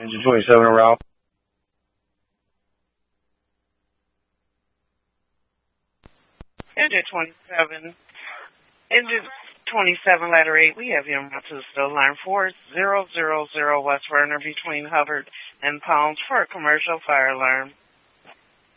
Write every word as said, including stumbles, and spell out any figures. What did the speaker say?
Engine twenty-seven around. Engine twenty-seven. Engine twenty-seven, letter eight. We have you on to the still line four zero zero zero West Verner between Hubbard and Palms for a commercial fire alarm.